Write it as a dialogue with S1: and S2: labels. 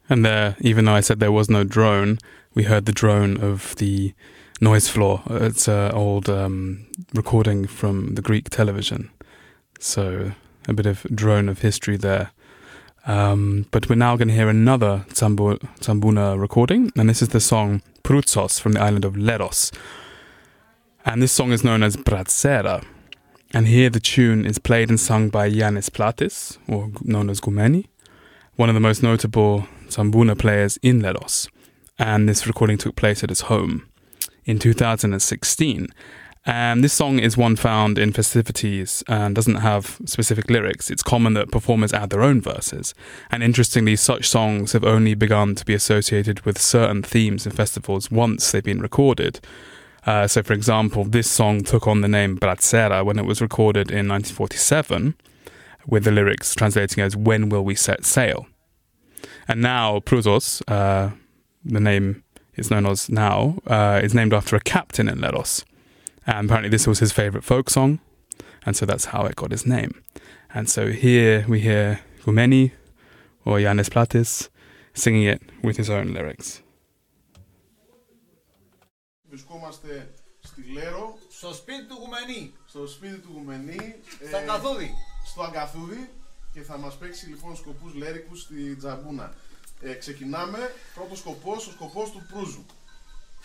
S1: And there, even though I said there was no drone, we heard the drone of the noise floor. It's an old recording from the Greek television. So a bit of drone of history there. But we're now going to hear another Tambuna recording. And this is the song Proutsos from the island of Leros. And this song is known as Bratsera. And here the tune is played and sung by Yannis Platis, or known as Goumeni, one of the most notable Tambuna players in Leros. And this recording took place at his home in 2016. And this song is one found in festivities and doesn't have specific lyrics. It's common that performers add their own verses. And interestingly, such songs have only begun to be associated with certain themes in festivals once they've been recorded. So, for example, this song took on the name Bratsera when it was recorded in 1947, with the lyrics translating as "When will we set sail?" And now Proutsos, the name is known as now, is named after a captain in Leros. And apparently this was his favourite folk song, and so that's how it got his name. And so here we hear Goumeni, or Yannis Platis, singing it with his own lyrics.
S2: Βρισκόμαστε στη Λέρο,
S3: στο σπίτι του Γουμενή.
S2: Στο σπίτι του Γουμενή,
S3: στο Αγκαθούδι.
S2: Στο Αγκαθούδι, και θα μας παίξει λοιπόν σκοπούς λέρικους στη Τζαμπούνα. Ξεκινάμε, πρώτος σκοπός, ο σκοπός του Προύζου.